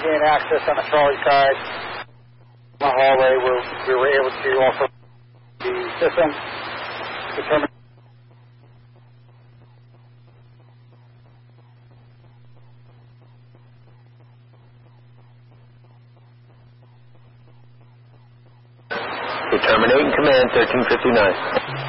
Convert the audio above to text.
gain access on the Charlie side. The hallway where we were able to also the system determine. Terminating command 1359.